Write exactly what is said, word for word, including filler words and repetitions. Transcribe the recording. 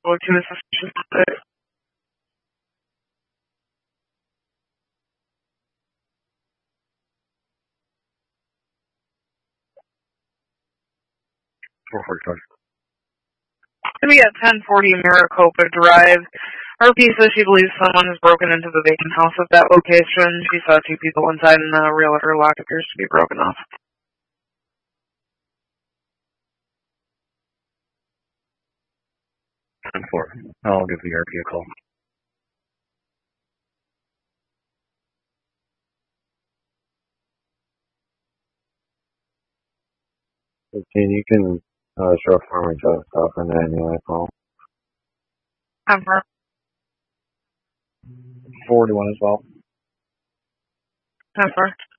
Go to a suspicious visit. To be at ten forty Maricopa Drive. Harpy says she believes someone has broken into the vacant house at that location. She saw two people inside and the realtor lock appears to be broken off. ten four. I'll give the R P a call. fifteen, you can uh, show farming to stuff and then anyway, call. ten four. forty-one as well. ten four.